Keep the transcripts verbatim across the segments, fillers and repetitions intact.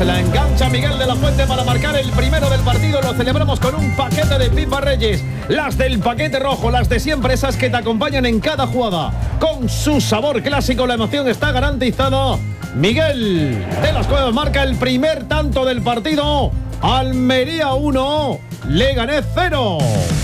Se la engancha Miguel de la Fuente para marcar el primero del partido. Lo celebramos con un paquete de pipas Reyes. Las del paquete rojo, las de siempre, esas que te acompañan en cada jugada. Con su sabor clásico, la emoción está garantizada. Miguel de las Cuevas marca el primer tanto del partido. Almería uno, Leganés cero.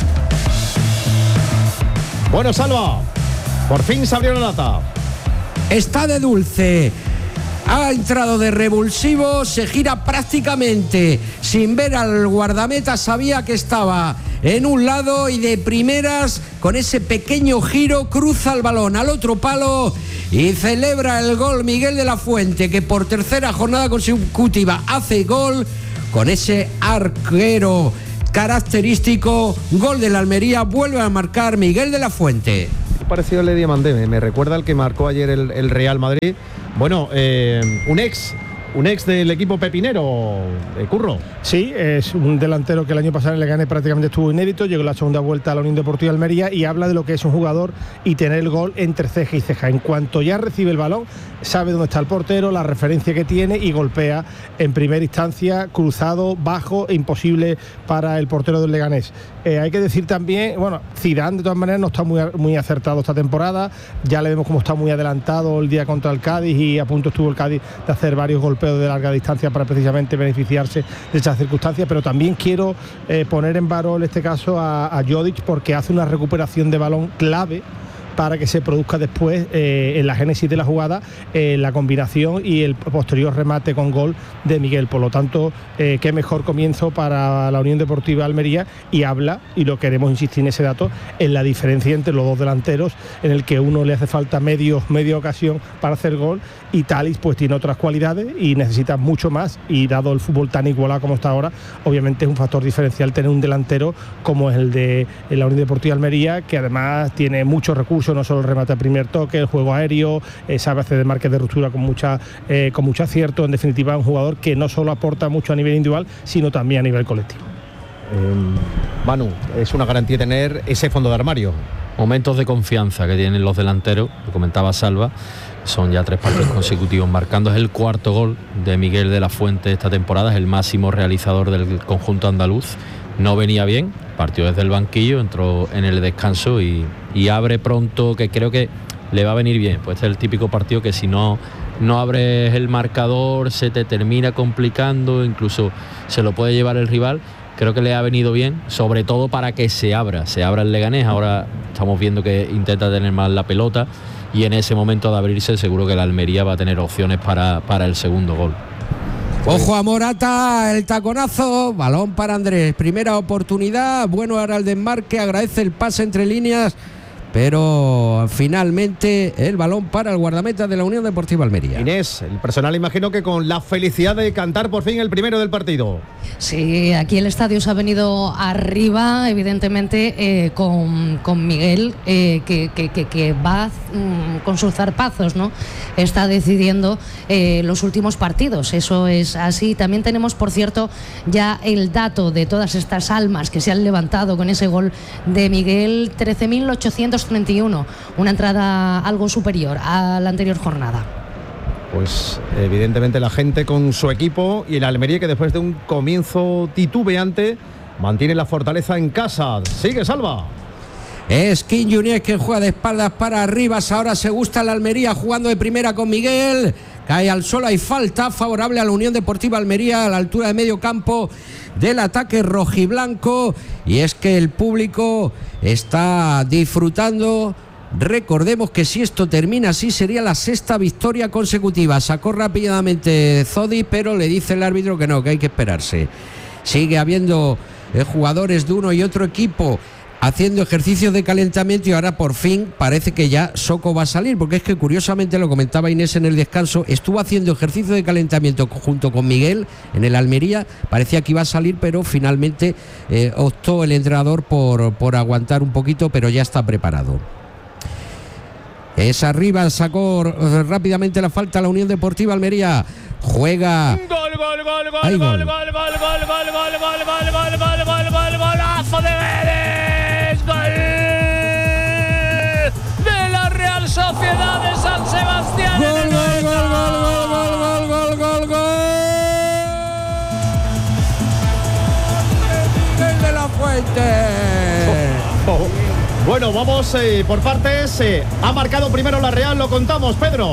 Bueno, Salva, por fin se abrió la lata. Está de dulce. Ha entrado de revulsivo, se gira prácticamente sin ver al guardameta, sabía que estaba en un lado y de primeras, con ese pequeño giro, cruza el balón al otro palo y celebra el gol Miguel de la Fuente, que por tercera jornada consecutiva hace gol con ese arquero característico. Gol de la Almería, vuelve a marcar Miguel de la Fuente. Parecido al de Diamandé, me recuerda al que marcó ayer el, el Real Madrid. Bueno, eh, un ex un ex del equipo pepinero, eh, Curro. Sí, es un delantero que el año pasado en Leganés prácticamente estuvo inédito, llegó la segunda vuelta a la Unión Deportiva Almería y habla de lo que es un jugador y tener el gol entre ceja y ceja. En cuanto ya recibe el balón, sabe dónde está el portero, la referencia que tiene y golpea en primera instancia, cruzado, bajo, e imposible para el portero del Leganés. Eh, hay que decir también, bueno, Zidane de todas maneras no está muy, muy acertado esta temporada, ya le vemos como está muy adelantado el día contra el Cádiz y a punto estuvo el Cádiz de hacer varios golpeos de larga distancia para precisamente beneficiarse de esas circunstancias, pero también quiero eh, poner en valor en este caso a, a Jodic, porque hace una recuperación de balón clave para que se produzca después eh, en la génesis de la jugada eh, la combinación y el posterior remate con gol de Miguel. Por lo tanto, eh, qué mejor comienzo para la Unión Deportiva Almería, y habla, y lo queremos insistir en ese dato, en la diferencia entre los dos delanteros, en el que uno le hace falta medio, media ocasión para hacer gol y Thalys pues tiene otras cualidades y necesita mucho más, y dado el fútbol tan igualado como está ahora, obviamente es un factor diferencial tener un delantero como es el de la Unión Deportiva Almería, que además tiene muchos recursos, no solo el remate a primer toque, el juego aéreo, eh, sabe hacer de marques de ruptura con mucha eh, con mucho acierto. En definitiva, un jugador que no solo aporta mucho a nivel individual, sino también a nivel colectivo. Eh, Manu, es una garantía tener ese fondo de armario. Momentos de confianza que tienen los delanteros, lo comentaba Salva, son ya tres partidos consecutivos marcando. Es el cuarto gol de Miguel de la Fuente esta temporada, es el máximo realizador del conjunto andaluz. No venía bien, partió desde el banquillo, entró en el descanso y, y abre pronto, que creo que le va a venir bien. Pues este es el típico partido que si no, no abres el marcador se te termina complicando, incluso se lo puede llevar el rival. Creo que le ha venido bien, sobre todo para que se abra, se abra el Leganés. Ahora estamos viendo que intenta tener más la pelota y en ese momento de abrirse seguro que la Almería va a tener opciones para, para el segundo gol. Ojo a Morata, el taconazo, balón para Andrés, primera oportunidad, bueno ahora el desmarque, agradece el pase entre líneas, pero finalmente el balón para el guardameta de la Unión Deportiva Almería. Inés, el personal imagino que con la felicidad de cantar por fin el primero del partido. Sí, aquí el estadio se ha venido arriba, evidentemente, eh, con, con Miguel, eh, que, que, que, que va mm, con sus zarpazos, ¿no? Está decidiendo eh, los últimos partidos, eso es así. También tenemos, por cierto, ya el dato de todas estas almas que se han levantado con ese gol de Miguel, trece mil ochocientos treinta y uno, una entrada algo superior a la anterior jornada. Pues evidentemente la gente con su equipo, y el Almería que después de un comienzo titubeante mantiene la fortaleza en casa. Sigue, Salva. Es King Junior que juega de espaldas para Rivas, ahora se gusta la Almería jugando de primera con Miguel, cae al suelo, hay falta favorable a la Unión Deportiva Almería a la altura de medio campo del ataque rojiblanco, y es que el público está disfrutando. Recordemos que si esto termina así sería la sexta victoria consecutiva. Sacó rápidamente Zodi, pero le dice el árbitro que no, que hay que esperarse. Sigue habiendo eh, jugadores de uno y otro equipo haciendo ejercicios de calentamiento, y ahora por fin parece que ya Soko va a salir, porque es que curiosamente, lo comentaba Inés en el descanso, estuvo haciendo ejercicio de calentamiento junto con Miguel en el Almería, parecía que iba a salir, pero finalmente eh, optó el entrenador por, por aguantar un poquito, pero ya está preparado. Es arriba, sacó rápidamente la falta a la Unión Deportiva Almería. Juega. Gol, gol, gol, gol, gol, gol, gol, gol, gol, gol, gol, gol, gol, gol, gol, gol, gol, golazo de Vélez. Gol de la Real Sociedad de San Sebastián. Gol, gol, gol, gol, gol, gol, gol, gol, gol, gol. Fuente. Oh, oh. Bueno, vamos eh, por partes. Eh, ha marcado primero la Real, lo contamos, Pedro.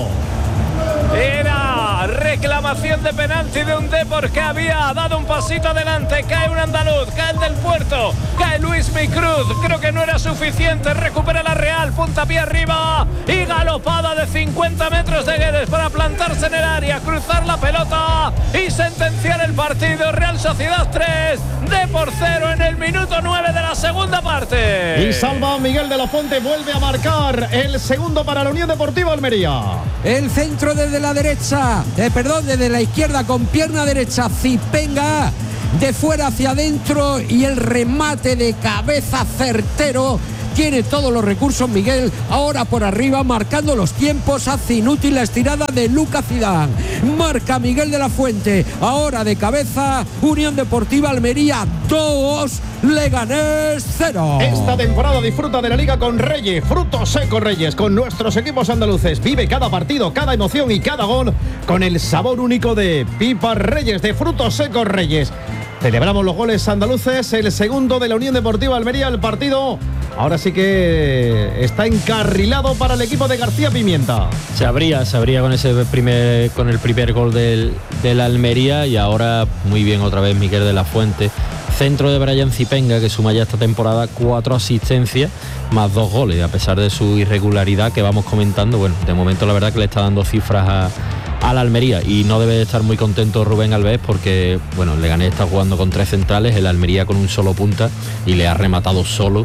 Era reclamación de penalti de un Depor que había dado un pasito adelante. Cae un andaluz, cae el del Puerto, cae Luis Micruz. Creo que no era suficiente. Recupera la Real, puntapié arriba y galopada de cincuenta metros de Guedes para plantarse en el área, cruzar la pelota y sentenciar el partido. Real Sociedad tres, Depor cero en el minuto nueve de la segunda parte. Y salva Miguel de la Fuente, vuelve a marcar el segundo para la Unión Deportiva Almería. El centro desde la derecha, eh, perdón, desde la izquierda con pierna derecha, Zipenga, de fuera hacia adentro y el remate de cabeza certero. Tiene todos los recursos Miguel, ahora por arriba marcando los tiempos, hace inútil la estirada de Lucas Zidane. Marca Miguel de la Fuente, ahora de cabeza, Unión Deportiva Almería dos, Leganés cero. Esta temporada disfruta de la Liga con Reyes, frutos secos Reyes, con nuestros equipos andaluces. Vive cada partido, cada emoción y cada gol con el sabor único de Pipas Reyes, de frutos secos Reyes. Celebramos los goles andaluces, el segundo de la Unión Deportiva Almería. El partido ahora sí que está encarrilado para el equipo de García Pimienta. Se abría, se abría con ese primer, con el primer gol del, del Almería, y ahora muy bien otra vez Miguel de la Fuente. Centro de Brian Zipenga, que suma ya esta temporada cuatro asistencias más dos goles, a pesar de su irregularidad que vamos comentando. Bueno, de momento la verdad que le está dando cifras a a la Almería, y no debe de estar muy contento Rubén Alves, porque bueno, el Leganés está jugando con tres centrales, el Almería con un solo punta, y le ha rematado solo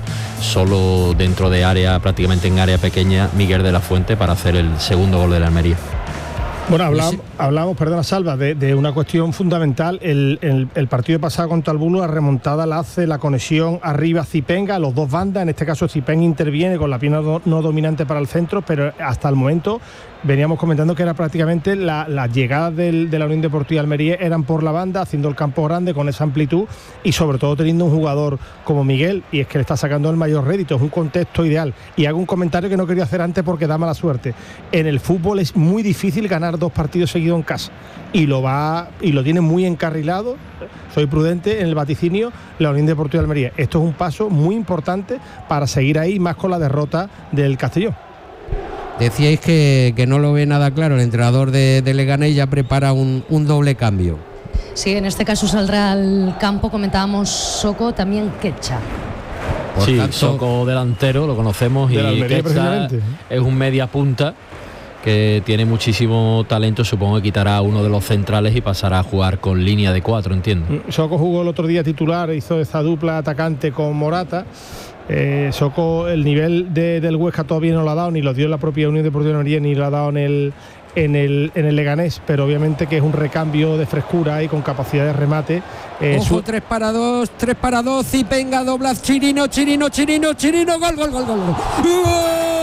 solo dentro de área, prácticamente en área pequeña, Miguel de la Fuente para hacer el segundo gol de la Almería. Bueno, hablamos, hablamos perdona Salva, de, de una cuestión fundamental. El, el, el partido pasado contra el Bulo, la remontada la hace la conexión arriba Zipenga, los dos bandas. En este caso Zipenga interviene con la pierna do, no dominante para el centro, pero hasta el momento veníamos comentando que era prácticamente las la llegadas del, de la Unión Deportiva Almería eran por la banda, haciendo el campo grande con esa amplitud y sobre todo teniendo un jugador como Miguel, y es que le está sacando el mayor rédito. Es un contexto ideal. Y hago un comentario que no quería hacer antes porque da mala suerte. En el fútbol es muy difícil ganar dos partidos seguidos en casa, y lo va y lo tiene muy encarrilado. Soy prudente en el vaticinio, la Unión Deportiva Almería. Esto es un paso muy importante para seguir ahí, más con la derrota del Castellón. Decíais que, que no lo ve nada claro el entrenador de, de Leganés, ya prepara un, un doble cambio. Sí, en este caso saldrá al campo, comentábamos Soko, también Quecha. Por sí, tanto, Soko delantero, lo conocemos, y Quecha es un media punta que tiene muchísimo talento. Supongo que quitará a uno de los centrales y pasará a jugar con línea de cuatro, entiendo. Soko jugó el otro día titular, hizo esa dupla atacante con Morata. Eh, Soko, el nivel de, del Huesca todavía no lo ha dado, ni lo dio en la propia Unión Deportiva Almería, ni lo ha dado en el, en el, en el Leganés, pero obviamente que es un recambio de frescura y con capacidad de remate. Eh, Ojo, su... tres para dos, tres para dos, Zipenga, doblas, Chirino, Chirino, Chirino, Chirino, gol, gol, gol, gol, gol. ¡Gol!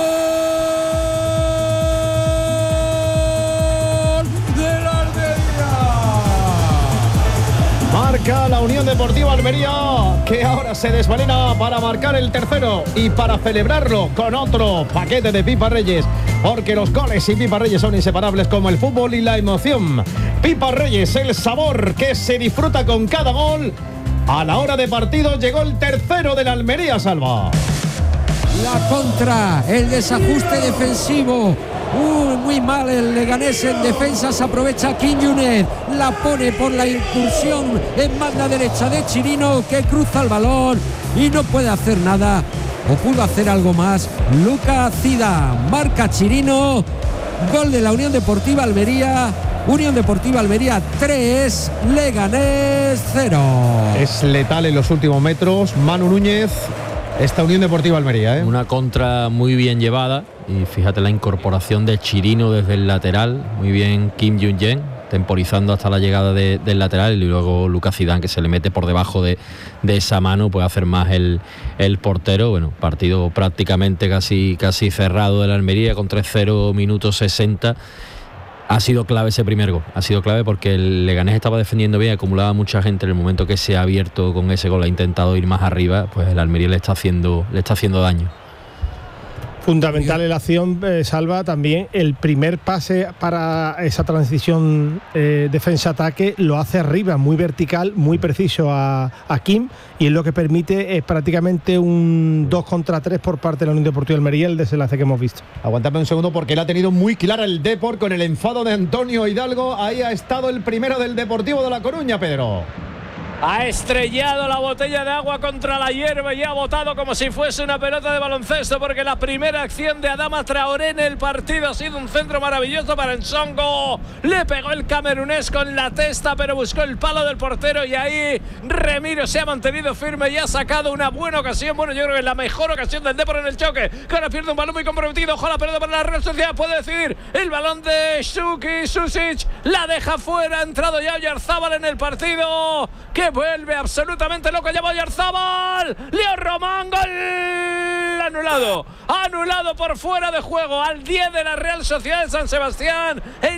Marca la Unión Deportiva Almería, que ahora se desvalena para marcar el tercero y para celebrarlo con otro paquete de Pipa Reyes, porque los goles y Pipa Reyes son inseparables como el fútbol y la emoción. Pipa Reyes, el sabor que se disfruta con cada gol. A la hora de partido llegó el tercero de la Almería, Salva. La contra, el desajuste defensivo. Uh, muy mal el Leganés en defensa, se aprovecha Quiñones, la pone por la incursión en banda derecha de Chirino, que cruza el balón y no puede hacer nada, o pudo hacer algo más. Lucas Zidane, marca Chirino, gol de la Unión Deportiva Almería. Unión Deportiva Almería tres, Leganés cero. Es letal en los últimos metros Manu Núñez, esta Unión Deportiva Almería, ¿eh? Una contra muy bien llevada, y fíjate la incorporación de Chirino desde el lateral, muy bien Kim Jung-jen, temporizando hasta la llegada de, del lateral, y luego Lucas Zidane, que se le mete por debajo de, de esa mano, puede hacer más el, el portero. Bueno, partido prácticamente casi, casi cerrado de la Almería, con tres cero minutos sesenta. Ha sido clave ese primer gol, ha sido clave porque el Leganés estaba defendiendo bien, acumulaba mucha gente. En el momento que se ha abierto con ese gol, ha intentado ir más arriba, pues el Almería le está haciendo, le está haciendo daño. Fundamental en la acción, eh, Salva, también el primer pase para esa transición eh, defensa-ataque lo hace arriba, muy vertical, muy preciso a, a Kim, y es lo que permite es prácticamente un dos contra tres por parte de la Unión Deportiva Almería, el desenlace que hemos visto. Aguántame un segundo porque él ha tenido muy clara el Depor con el enfado de Antonio Hidalgo. Ahí ha estado el primero del Deportivo de La Coruña, Pedro. Ha estrellado la botella de agua contra la hierba y ha botado como si fuese una pelota de baloncesto, porque la primera acción de Adama Traoré en el partido ha sido un centro maravilloso para Nsongo. Le pegó el camerunés con la testa, pero buscó el palo del portero y ahí Remiro se ha mantenido firme y ha sacado una buena ocasión. Bueno, yo creo que es la mejor ocasión del Depor en el choque, que ahora pierde un balón muy comprometido. Ojo, la pelota para la Real Sociedad, puede decidir el balón de Shuki Susic, la deja fuera. Ha entrado ya Oyarzábal en el partido, que vuelve absolutamente loco. Lleva Oyarzábal, Leo Román, gol anulado, anulado por fuera de juego al diez de la Real Sociedad de San Sebastián. En